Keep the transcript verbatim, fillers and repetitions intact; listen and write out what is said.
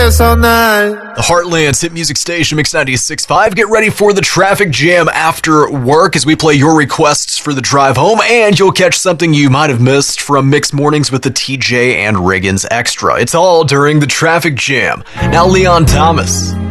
dance all night. The Heartland's hit music station, Mix ninety-six point five. Get ready for the traffic jam after work as we play your requests for the drive home, and you'll catch something you might have missed from Mix Mornings with the T J and Riggins Extra. It's all during the traffic jam. Now, Leon Thomas.